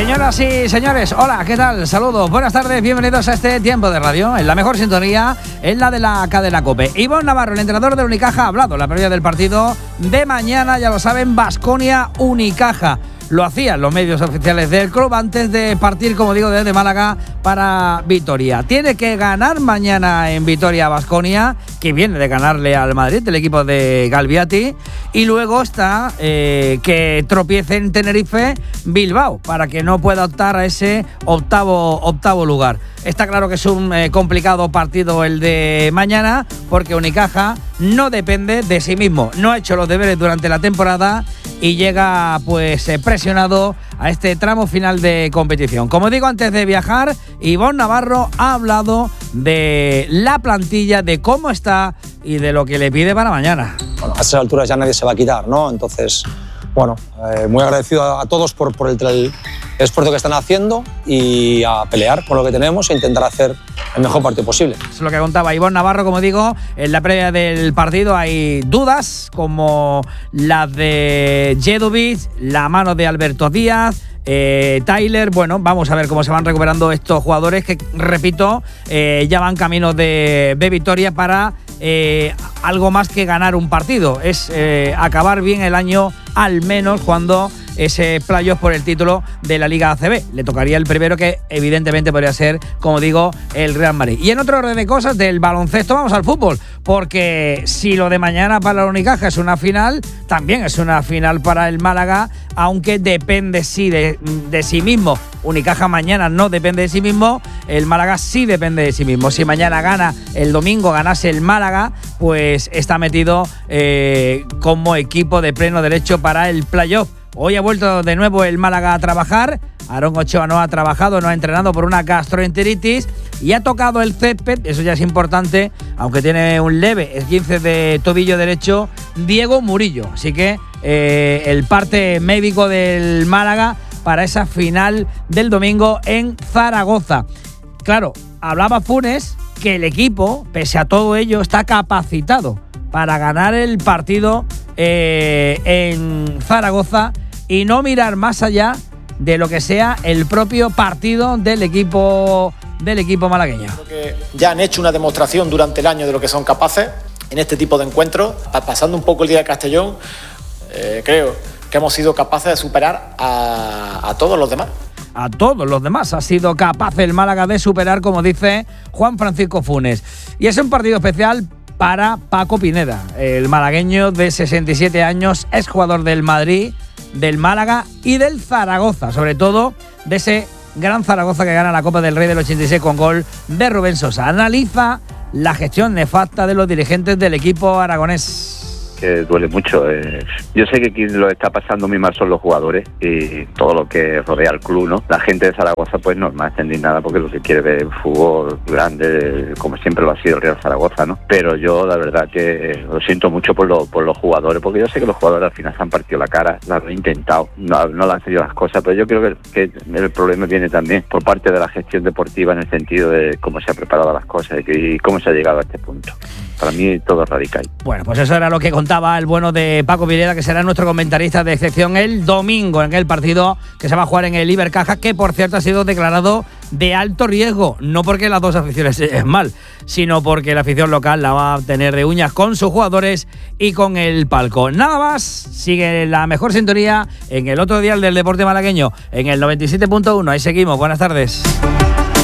Señoras y señores, hola, ¿qué tal? Saludos, buenas tardes, bienvenidos a este tiempo de radio. En la mejor sintonía, en la de la cadena COPE. Ivonne Navarro, el entrenador del Unicaja, ha hablado en la previa del partido de mañana, ya lo saben, Baskonia-Unicaja. Lo hacían los medios oficiales del club antes de partir, como digo, desde Málaga para Vitoria. Tiene que ganar mañana en Vitoria a Baskonia, que viene de ganarle al Madrid, el equipo de Galbiati. Y luego está que tropiece en Tenerife Bilbao, para que no pueda optar a ese octavo lugar. Está claro que es un complicado partido el de mañana, porque Unicaja no depende de sí mismo. No ha hecho los deberes durante la temporada y llega pues presionado a este tramo final de competición. Como digo, antes de viajar, Ivonne Navarro ha hablado de la plantilla, de cómo está y de lo que le pide para mañana. Bueno, a estas alturas ya nadie se va a quitar, ¿no? Entonces, bueno, muy agradecido a todos por el esfuerzo que están haciendo y a pelear con lo que tenemos e intentar hacer el mejor partido posible. Es lo que contaba Ivonne Navarro, como digo, en la previa del partido. Hay dudas como las de Jedovic, la mano de Alberto Díaz, Tyler. Bueno, vamos a ver cómo se van recuperando estos jugadores que, repito, ya van camino de Vitoria para algo más que ganar un partido. Es acabar bien el año, al menos cuando ese playoff por el título de la Liga ACB. Le tocaría el primero, que evidentemente podría ser, como digo, el Real Madrid. Y en otro orden de cosas del baloncesto, vamos al fútbol, porque si lo de mañana para la Unicaja es una final, también es una final para el Málaga, aunque depende sí de sí mismo. Unicaja mañana no depende de sí mismo, el Málaga sí depende de sí mismo. Si mañana gana, el domingo ganase el Málaga, pues está metido como equipo de pleno derecho para el playoff. Hoy ha vuelto de nuevo el Málaga a trabajar. Aarón Ochoa no ha trabajado, no ha entrenado por una gastroenteritis y ha tocado el césped, eso ya es importante, aunque tiene un leve esguince de tobillo derecho, Diego Murillo. Así que el parte médico del Málaga para esa final del domingo en Zaragoza. Claro, hablaba Funes que el equipo, pese a todo ello, está capacitado para ganar el partido en Zaragoza y no mirar más allá de lo que sea el propio partido del equipo malagueño. Creo que ya han hecho una demostración durante el año de lo que son capaces en este tipo de encuentros. Pasando un poco el día de Castellón, creo que hemos sido capaces de superar a todos los demás. A todos los demás ha sido capaz el Málaga de superar, como dice Juan Francisco Funes. Y es un partido especial para Paco Pineda, el malagueño de 67 años, es jugador del Madrid, del Málaga y del Zaragoza, sobre todo de ese gran Zaragoza que gana la Copa del Rey del 86 con gol de Rubén Sosa. Analiza la gestión nefasta de los dirigentes del equipo aragonés. Que duele mucho. Yo sé que quien lo está pasando muy mal son los jugadores y todo lo que rodea al club, ¿no? La gente de Zaragoza pues no va a entender nada porque lo que quiere ver es fútbol grande, como siempre lo ha sido el Real Zaragoza, ¿no? Pero yo la verdad que lo siento mucho por los jugadores, porque yo sé que los jugadores al final se han partido la cara, lo han intentado, no le han salido las cosas, pero yo creo que el problema viene también por parte de la gestión deportiva, en el sentido de cómo se han preparado las cosas y cómo se ha llegado a este punto. Para mí todo es radical. Bueno, pues eso era lo que contaba el bueno de Paco Pineda, que será nuestro comentarista de excepción el domingo en el partido que se va a jugar en el Ibercaja, que por cierto ha sido declarado de alto riesgo, no porque las dos aficiones es mal, sino porque la afición local la va a tener de uñas con sus jugadores y con el palco. Nada más, sigue la mejor sintonía en el otro dial del deporte malagueño, en el 97.1. Ahí seguimos, buenas tardes.